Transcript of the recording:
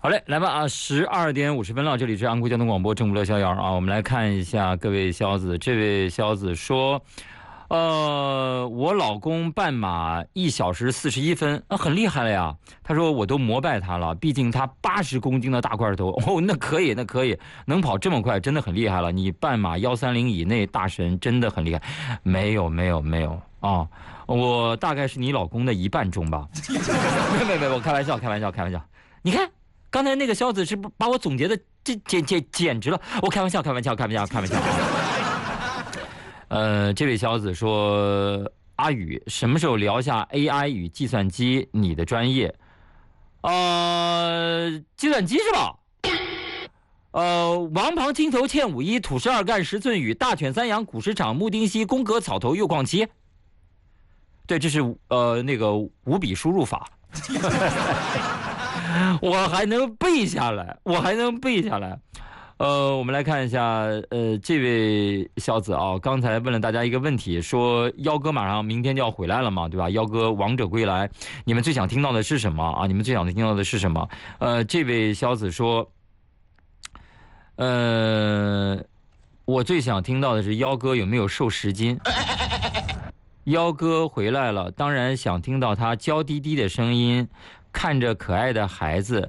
好嘞，来吧啊，12点50分了，这里是安徽交通广播正午乐逍遥啊，我们来看一下各位肖子。这位肖子说，我老公半马1小时41分，很厉害了呀。他说我都膜拜他了，毕竟他80公斤的大块头。哦，那可以，那可以，能跑这么快，真的很厉害了。你半马130以内，大神真的很厉害。没有啊，我大概是你老公的1半重吧。没，我开玩笑。你看。刚才那个肖子是不把我总结的简直了，我开玩笑。这位肖子说，阿宇什么时候聊下 AI 与计算机你的专业？计算机是吧？王旁青头欠五一，土石二干10寸雨，大犬三阳古石场木丁烯宫格草头右矿漆。对，这是那个五笔输入法。我还能背下来。我们来看一下，这位肖子啊，刚才问了大家一个问题，说幺哥马上明天就要回来了嘛，对吧？幺哥王者归来，你们最想听到的是什么啊？这位肖子说，我最想听到的是幺哥有没有瘦10斤。幺哥回来了，当然想听到他娇滴滴的声音，看着可爱的孩子，